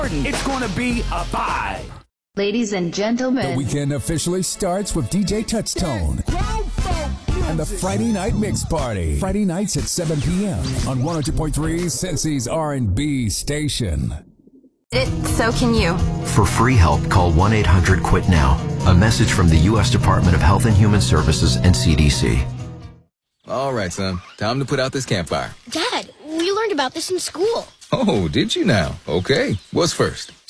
It's going to be a vibe. Ladies and gentlemen, The weekend officially starts with DJ Touchstone and the Friday Night Mix Party. Friday nights at 7 p.m. on 102.3 Cincy's R&B station. So can you. For free help, call 1-800-QUIT-NOW. A message from the U.S. Department of Health and Human Services and CDC. All right, son. Time to put out this campfire. Dad, we learned about this in school. Oh, did you now? Okay. What's first?